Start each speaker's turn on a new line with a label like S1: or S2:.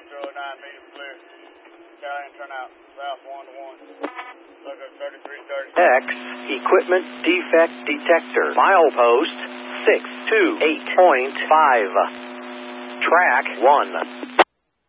S1: Adam 209, medium clear. Stallion turn out, south 1 to 1. Look at 3330.
S2: X, equipment defect detector. Milepost 628.5. Track 1.